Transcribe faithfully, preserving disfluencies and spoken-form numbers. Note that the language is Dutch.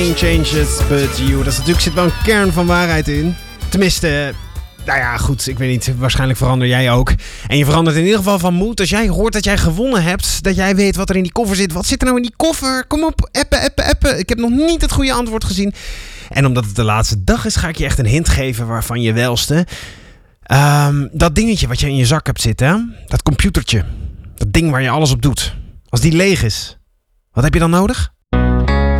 Changes but you. Dat is natuurlijk, zit wel een kern van waarheid in. Tenminste, nou ja, goed, ik weet niet. Waarschijnlijk verander jij ook. En je verandert in ieder geval van moed. Als jij hoort dat jij gewonnen hebt, dat jij weet wat er in die koffer zit. Wat zit er nou in die koffer? Kom op, appen, appen, appen. Ik heb nog niet het goede antwoord gezien. En omdat het de laatste dag is, ga ik je echt een hint geven waarvan je welste. Um, dat dingetje wat je in je zak hebt zitten, hè? Dat computertje. Dat ding waar je alles op doet. Als die leeg is, wat heb je dan nodig?